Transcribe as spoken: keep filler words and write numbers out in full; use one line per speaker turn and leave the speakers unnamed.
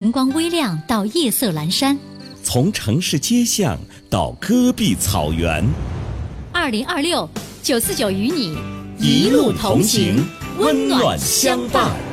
晨光微亮到夜色阑珊，
从城市街巷到戈壁草原。
二零二六九四九与你
一路同行，温暖相伴。